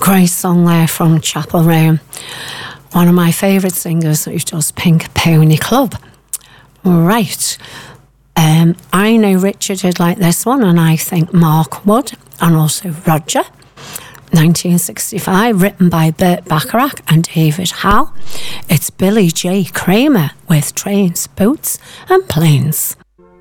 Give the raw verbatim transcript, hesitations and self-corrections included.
Great song there from Chapel Roan. One of my favourite singers who does Pink Pony Club. Right. Um, I know Richard did like this one, and I think Mark would, and also Roger. nineteen sixty-five, written by Burt Bacharach and David Howe. It's Billy J. Kramer with Trains, Boats and Planes.